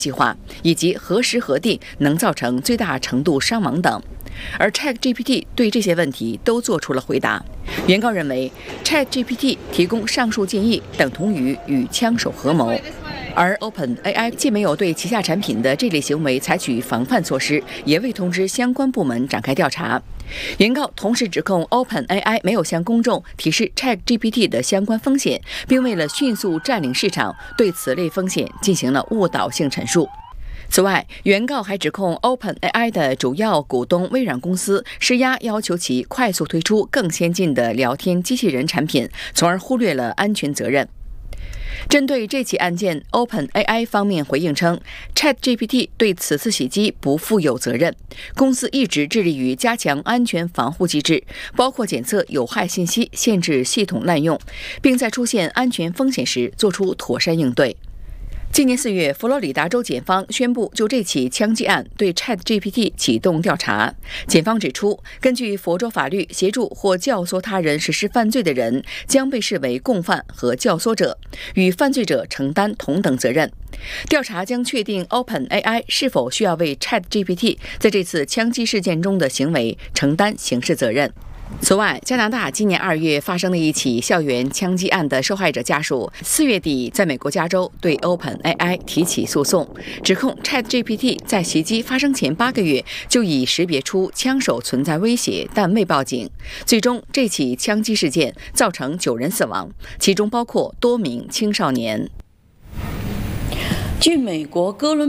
计划，以及何时何地能造成最大程度伤亡等。而 ChatGPT 对这些问题都做出了回答。原告认为 ，ChatGPT 提供上述建议等同于与枪手合谋。而 OpenAI 既没有对旗下产品的这类行为采取防范措施，也未通知相关部门展开调查。原告同时指控 OpenAI 没有向公众提示 ChatGPT 的相关风险，并为了迅速占领市场，对此类风险进行了误导性陈述。此外，原告还指控 OpenAI 的主要股东微软公司施压，要求其快速推出更先进的聊天机器人产品，从而忽略了安全责任。针对这起案件 ，OpenAI 方面回应称 ，ChatGPT 对此次袭击不负有责任。公司一直致力于加强安全防护机制，包括检测有害信息、限制系统滥用，并在出现安全风险时做出妥善应对。今年4月，佛罗里达州检方宣布就这起枪击案对 ChatGPT 启动调查。检方指出，根据佛州法律，协助或教唆他人实施犯罪的人将被视为共犯和教唆者，与犯罪者承担同等责任。调查将确定 OpenAI 是否需要为 ChatGPT 在这次枪击事件中的行为承担刑事责任。此外，加拿大今年2月发生的一起校园枪击案的受害者家属，4月底在美国加州对 OpenAI 提起诉讼，指控 ChatGPT 在袭击发生前8个月就已识别出枪手存在威胁，但未报警。最终，这起枪击事件造成9人死亡，其中包括多名青少年。 据美国哥伦